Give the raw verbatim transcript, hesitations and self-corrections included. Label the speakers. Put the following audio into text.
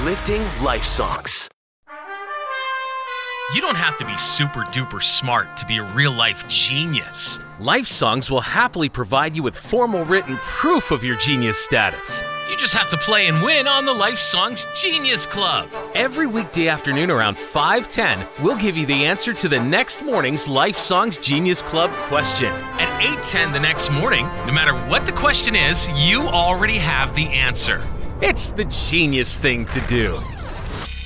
Speaker 1: uplifting life songs.
Speaker 2: You don't have to be super duper smart to be a real-life genius. Life Songs will happily provide you with formal written proof of your genius status. You just have to play and win on the Life Songs Genius Club. Every weekday afternoon around five ten, we'll give you the answer to the next morning's Life Songs Genius Club question. At eight ten the next morning, no matter what the question is, you already have the answer. It's the genius thing to do.